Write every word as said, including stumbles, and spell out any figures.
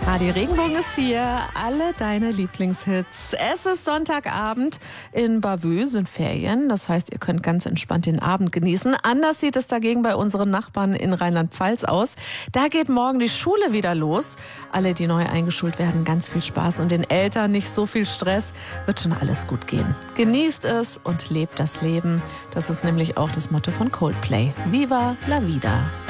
Radio Regenbogen ist hier, alle deine Lieblingshits. Es ist Sonntagabend, in Bavü sind Ferien, das heißt, ihr könnt ganz entspannt den Abend genießen. Anders sieht es dagegen bei unseren Nachbarn in Rheinland-Pfalz aus. Da geht morgen die Schule wieder los. Alle, die neu eingeschult werden, ganz viel Spaß und den Eltern nicht so viel Stress, wird schon alles gut gehen. Genießt es und lebt das Leben. Das ist nämlich auch das Motto von Coldplay. Viva la vida.